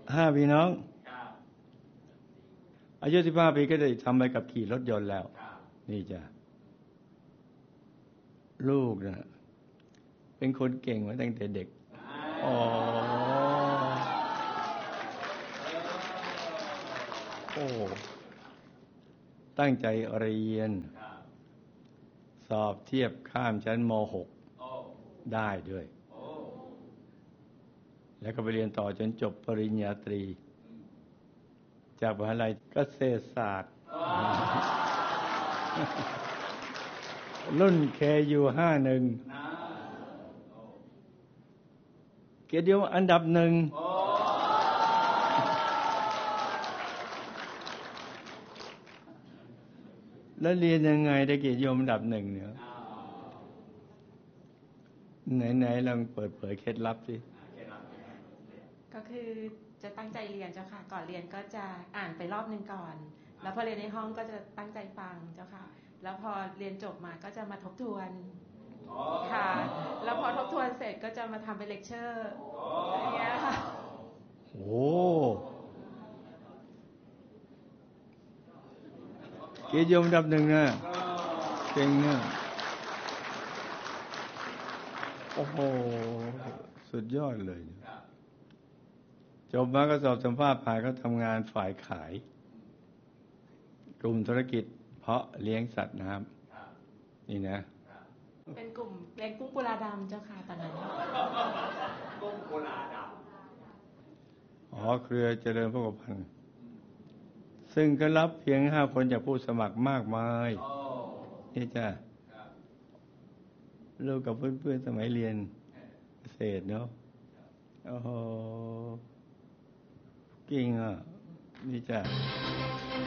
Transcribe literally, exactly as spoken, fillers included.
ห้าพี่น้องอายุสิบห้าปีก็ได้ทำใบขับขี่รถยนต์แล้วนี่จ้ะลูกนะเป็นคนเก่งมาตั้งแต่เด็กอ๋อโอ้ตั้งใจเรียนสอบเทียบข้ามชั้นม หก ได้ด้วยแล้วก็ไปเรียนต่อจนจบปริญญาตรีจากมหาวิทยาลัยเกษตรศาสตร์รุ่น เค ยู ห้าสิบเอ็ด เกียรตินิยมอันดับหนึ่งแล้วเรียนยังไงได้เกียรตินิยมอันดับหนึ่งเนี่ยไหนๆลองเปิดเผยเคล็ดลับสิก็คือจะตั้งใจเรียนเจ้าค่ะก่อนเรียนก็จะอ่านไปรอบหนึ่งก่อนแล้วพอเรียนในห้องก็จะตั้งใจฟังเจ้าค่ะแล้วพอเรียนจบมาก็จะมาทบทวนค่ะแล้วพอทบทวนเสร็จก็จะมาทำเป็นเลคเชอร์อย่างเงี้ยค่ะโอ้เกียรตินิยมอันดับหนึ่งนะเก่งนะโอ้โหสุดยอดเลยจบมาก็สอบสัมภาษณ์ผ่านเขาทำงานฝ่ายขายกลุ่มธุรกิจเพาะเลี้ยงสัตว์น้ำนี่นะเป็นกลุ่มเลี้ยงกุ้งกุลาดำเจ้าค่ะตอนนั้นกุ้งกุลาดำอ๋อเครือเจริญพกพันธ์ซึ่งก็รับเพียงห้าคนจากผู้สมัครมากมายนี่จ้ะลูกกับเพื่อนๆสมัยเรียนเกษตรเนาะโอ้โหเก่งอ่ะนี่จ้ะ